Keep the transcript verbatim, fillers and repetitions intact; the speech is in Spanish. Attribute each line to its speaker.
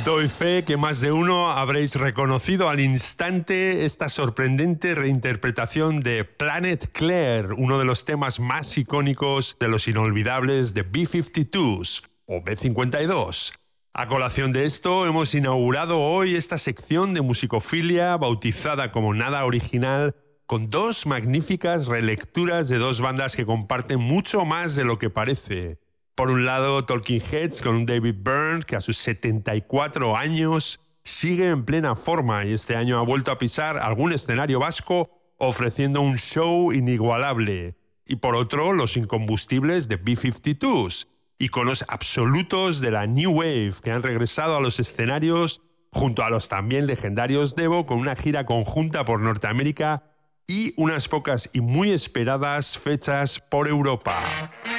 Speaker 1: Doy fe que más de uno habréis reconocido al instante esta sorprendente reinterpretación de Planet Claire, uno de los temas más icónicos de los inolvidables de B cincuenta y dos o B cincuenta y dos. A colación de esto, hemos inaugurado hoy esta sección de musicofilia bautizada como Nada Original, con dos magníficas relecturas de dos bandas que comparten mucho más de lo que parece. Por un lado, Talking Heads con un David Byrne que a sus setenta y cuatro años sigue en plena forma y este año ha vuelto a pisar algún escenario vasco ofreciendo un show inigualable. Y por otro, los incombustibles de B cincuenta y dos, iconos absolutos de la New Wave que han regresado a los escenarios junto a los también legendarios Devo con una gira conjunta por Norteamérica y unas pocas y muy esperadas fechas por Europa.